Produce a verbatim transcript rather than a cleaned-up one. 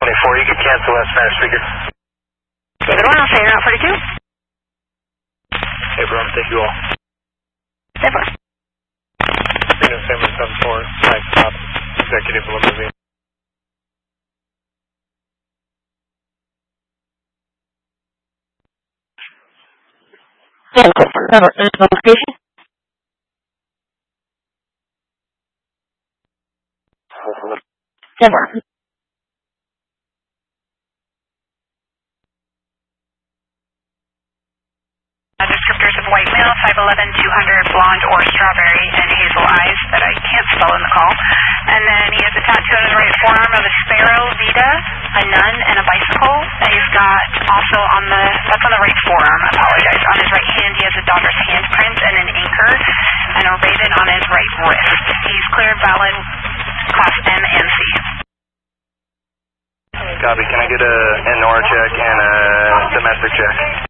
twenty-four, you can cancel that Spanish speaker. David one, I'll say you're out forty-two. Hey, bro, thank you all. Never. Reno San seven four, Mike Top, Executive Limousine. Location? Denver. Descriptors of white male, five eleven, two hundred, blonde or strawberry, and hazel eyes that I can't spell in the call. And then he has a tattoo on his right forearm of a sparrow, Vita, a nun, and a bicycle. And he's got also on the, that's on the right forearm, I apologize. On his right hand, he has a daughter's handprint and an anchor, and a raven on his right wrist. He's cleared valid class M and C. Copy. Can I get a N O R check and a domestic check?